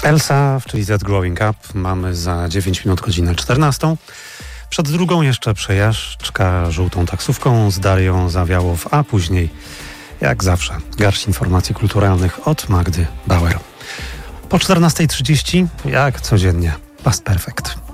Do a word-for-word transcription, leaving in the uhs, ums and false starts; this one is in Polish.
Elsa, czyli That Growing Up. Mamy za dziewięć minut godzinę czternastą. Przed drugą jeszcze przejażdżka żółtą taksówką z Darią Zawiałow, a później, jak zawsze, garść informacji kulturalnych od Magdy Bauer. Po czternastej trzydzieści, jak codziennie, Past Perfect.